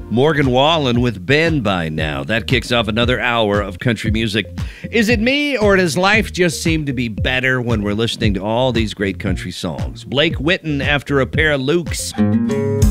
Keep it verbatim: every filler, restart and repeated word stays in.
Morgan Wallen with Ben by now. That kicks off another hour of country music. Is it me, or does life just seem to be better when we're listening to all these great country songs? Blake Whitten after a pair of Lukes.